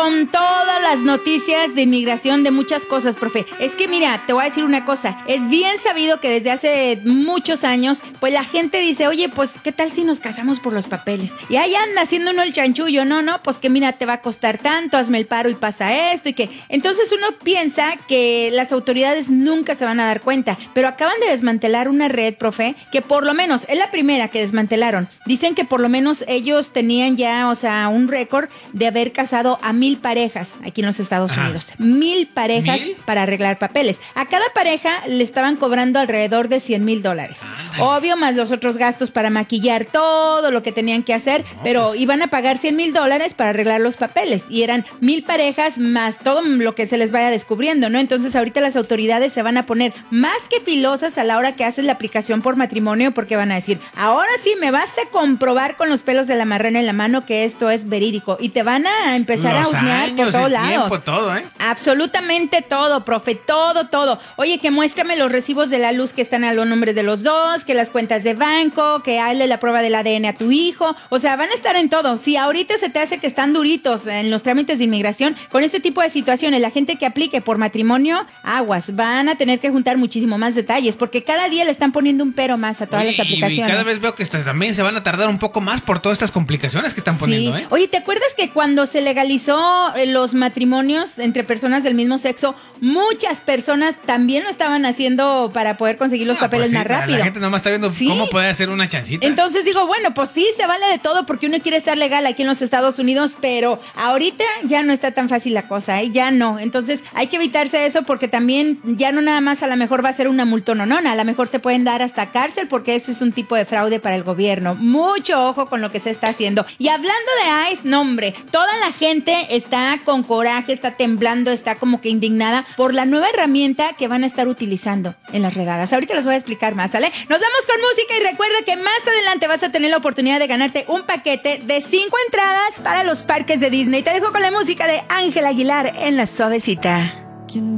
con todas las noticias de inmigración de muchas cosas, profe. Es que mira, te voy a decir una cosa. Es bien sabido que desde hace muchos años, pues la gente dice, oye, pues, ¿qué tal si nos casamos por los papeles? Y ahí anda haciendo uno el chanchullo. No, pues que mira, te va a costar tanto, hazme el paro y pasa esto y que... Entonces uno piensa que las autoridades nunca se van a dar cuenta, pero acaban de desmantelar una red, profe, que por lo menos, es la primera que desmantelaron. Dicen que por lo menos ellos tenían ya, o sea, un récord de haber casado a 1,000 parejas aquí en los Estados Unidos. 1,000 parejas para arreglar papeles. A cada pareja le estaban cobrando alrededor de $100,000. Obvio, más los otros gastos para maquillar todo lo que tenían que hacer, pero iban a pagar $100,000 para arreglar los papeles. Y eran 1,000 parejas más todo lo que se les vaya descubriendo, ¿no? Entonces ahorita las autoridades se van a poner más que filosas a la hora que haces la aplicación por matrimonio, porque van a decir, ahora sí me vas a comprobar con los pelos de la marrana en la mano que esto es verídico. Y te van a empezar a husmear por todos lados. Tiempo, todo, ¿eh? Absolutamente todo, profe, todo. Oye, que muéstrame los recibos de la luz que están a los nombres de los dos, que las cuentas de banco, que hazle la prueba del ADN a tu hijo. O sea, van a estar en todo. Si ahorita se te hace que están duritos en los trámites de inmigración, con este tipo de situaciones, la gente que aplique por matrimonio, aguas, van a tener que juntar muchísimo más detalles, porque cada día le están poniendo un pero más a todas las aplicaciones. Y cada vez veo que también se van a tardar un poco más por todas estas complicaciones que están poniendo, ¿eh? Oye, ¿te acuerdas que cuando se legalizó los matrimonios entre personas del mismo sexo, muchas personas también lo estaban haciendo para poder conseguir los papeles más rápido? La gente nomás está viendo cómo puede hacer una chancita. Entonces digo, bueno, pues sí, se vale de todo porque uno quiere estar legal aquí en los Estados Unidos, pero ahorita ya no está tan fácil la cosa, ¿eh? Ya no. Entonces hay que evitarse eso porque también ya no nada más a lo mejor va a ser una multononona, a lo mejor te pueden dar hasta cárcel porque ese es un tipo de fraude para el gobierno. Mucho ojo con lo que se está haciendo. Y hablando de ICE, no hombre, toda la gente está con coraje, está temblando, está como que indignada por la nueva herramienta que van a estar utilizando en las redadas. Ahorita les voy a explicar más, ¿sale? Nos vamos con música y recuerda que más adelante vas a tener la oportunidad de ganarte un paquete de 5 entradas para los parques de Disney. Te dejo con la música de Ángel Aguilar en La Suavecita.